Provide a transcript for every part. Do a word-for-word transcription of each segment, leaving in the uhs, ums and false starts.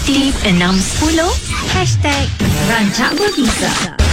Aktif enam sepuluh Hashtag Rancak Berbisa.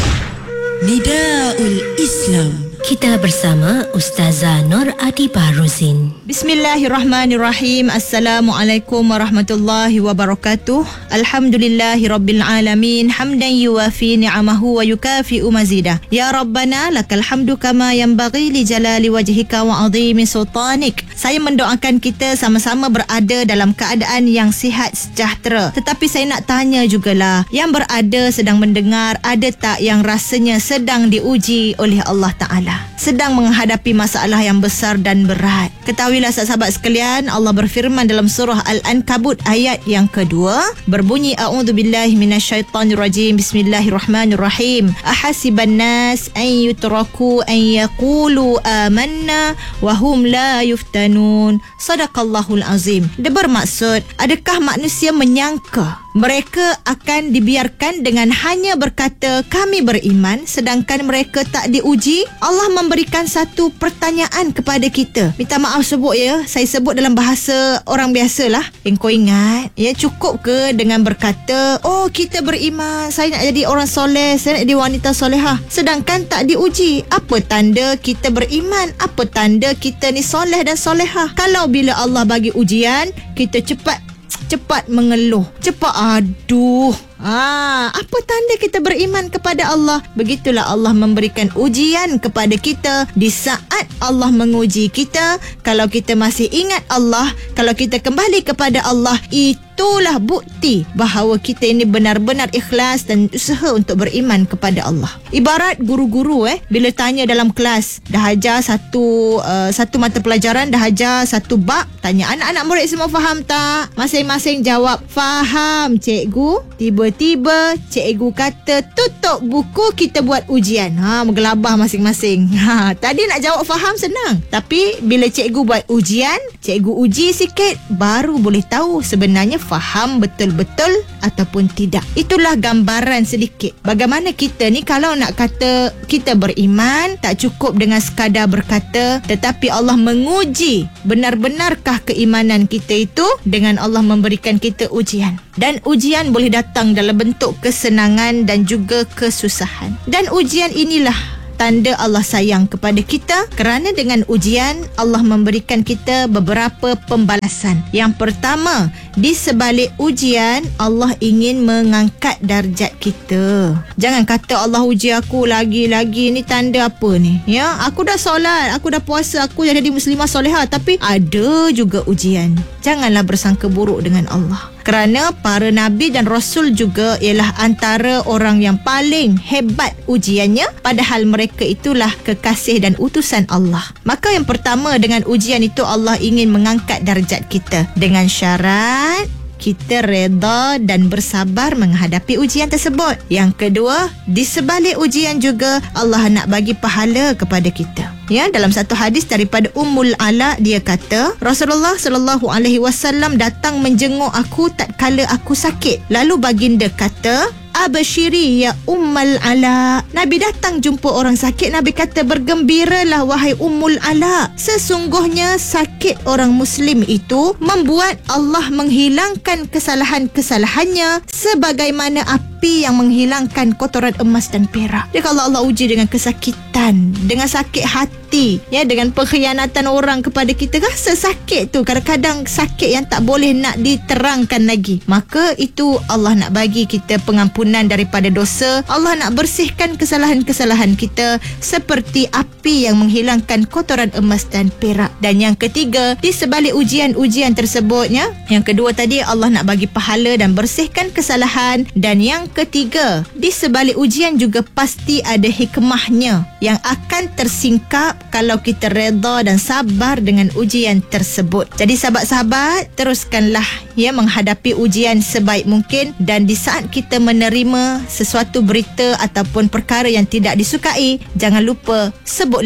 Nidaul Islam. Kita bersama Ustazah Nur Adibah Rozin. Bismillahirrahmanirrahim. Assalamualaikum warahmatullahi wabarakatuh. Alhamdulillahi rabbil alamin. Hamdan yuwafi ni'amahu wa yukafi'u mazidah. Ya Rabbana lakal hamdu kama yanbaghi li jalali wajhika wa azimi sultanik. Saya mendoakan kita sama-sama berada dalam keadaan yang sihat sejahtera. Tetapi saya nak tanya jugalah, yang berada sedang mendengar, ada tak yang rasanya sedang diuji oleh Allah Ta'ala, sedang menghadapi masalah yang besar dan berat? Ketahuilah sahabat sekalian, Allah berfirman dalam surah Al-Ankabut ayat yang kedua, berbunyi a'udzubillahi minasyaitonirrajim, bismillahirrahmanirrahim. Ahasiban nas an yutraku an yaqulu amanna wa hum la yuftanun. Sadaqallahul azim. Dia bermaksud, adakah manusia menyangka mereka akan dibiarkan dengan hanya berkata kami beriman sedangkan mereka tak diuji? Allah memberikan satu pertanyaan kepada kita. Minta maaf sebut ya, saya sebut dalam bahasa orang biasalah. Engkau ingat ya, cukup ke dengan berkata oh kita beriman, saya nak jadi orang soleh, saya nak jadi wanita solehah, sedangkan tak diuji? Apa tanda kita beriman? Apa tanda kita ni soleh dan solehah? Kalau bila Allah bagi ujian, kita cepat cepat mengeluh, cepat aduh, Ah, apa tanda kita beriman kepada Allah? Begitulah Allah memberikan ujian kepada kita. Di saat Allah menguji kita, kalau kita masih ingat Allah, kalau kita kembali kepada Allah, itulah bukti bahawa kita ini benar-benar ikhlas dan usaha untuk beriman kepada Allah. Ibarat guru-guru eh bila tanya dalam kelas, dah ajar satu uh, satu mata pelajaran, dah ajar satu bab, tanya anak-anak murid semua faham tak? Masing-masing jawab faham cikgu. Tiba-tiba cikgu kata tutup buku, kita buat ujian. Ha, menggelabah masing-masing. Ha, tadi nak jawab faham senang, tapi bila cikgu buat ujian, cikgu uji sikit, baru boleh tahu sebenarnya faham betul-betul ataupun tidak. Itulah gambaran sedikit bagaimana kita ni kalau nak kata kita beriman, tak cukup dengan sekadar berkata, tetapi Allah menguji benar-benarkah keimanan kita itu dengan Allah memberikan kita ujian. Dan ujian boleh datang dalam bentuk kesenangan dan juga kesusahan. Dan ujian inilah tanda Allah sayang kepada kita, kerana dengan ujian Allah memberikan kita beberapa pembalasan. Yang pertama, di sebalik ujian Allah ingin mengangkat darjat kita. Jangan kata Allah uji aku lagi-lagi, ni tanda apa ni? Ya, aku dah solat, aku dah puasa, aku dah jadi muslimah solehah, tapi ada juga ujian. Janganlah bersangka buruk dengan Allah. Kerana para Nabi dan Rasul juga ialah antara orang yang paling hebat ujiannya, padahal mereka itulah kekasih dan utusan Allah. Maka yang pertama, dengan ujian itu Allah ingin mengangkat darjat kita dengan syarat kita reda dan bersabar menghadapi ujian tersebut. Yang kedua, di sebalik ujian juga Allah nak bagi pahala kepada kita. Ya, dalam satu hadis daripada Ummul Ala, dia kata Rasulullah sallallahu alaihi wasallam datang menjenguk aku tatkala aku sakit. Lalu baginda kata, Abashiri ya Ummul Ala. Nabi datang jumpa orang sakit, Nabi kata, bergembiralah wahai Ummul Ala. Sesungguhnya sakit orang Muslim itu membuat Allah menghilangkan kesalahan-kesalahannya sebagaimana api yang menghilangkan kotoran emas dan perak. Jadi kalau Allah uji dengan kesakitan, dengan sakit hati, ya, dengan pengkhianatan orang kepada kita, rasa sakit tu kadang-kadang sakit yang tak boleh nak diterangkan lagi, maka itu Allah nak bagi kita pengampunan daripada dosa. Allah nak bersihkan kesalahan-kesalahan kita seperti api yang menghilangkan kotoran emas dan perak. Dan yang ketiga, di sebalik ujian-ujian tersebutnya, yang kedua tadi Allah nak bagi pahala dan bersihkan kesalahan, dan yang ketiga, di sebalik ujian juga pasti ada hikmahnya yang akan tersingkap kalau kita reda dan sabar dengan ujian tersebut. Jadi sahabat-sahabat, teruskanlah ya menghadapi ujian sebaik mungkin, dan di saat kita menerima sesuatu berita ataupun perkara yang tidak disukai, jangan lupa sebutlah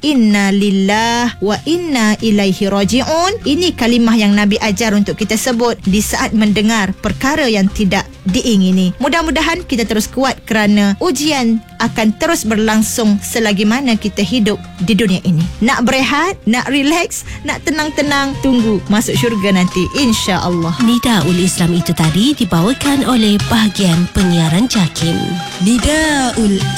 inna lillah wa inna ilaihi raji'un. Ini kalimah yang Nabi ajar untuk kita sebut di saat mendengar perkara yang tidak diingini. Mudah-mudahan kita terus kuat kerana ujian akan terus berlangsung selagi mana kita hidup di dunia ini. Nak berehat, nak relax, nak tenang-tenang, tunggu masuk syurga nanti, insya-Allah. Nidaul Islam itu tadi dibawakan oleh bahagian penyiaran JAKIM. Nidaul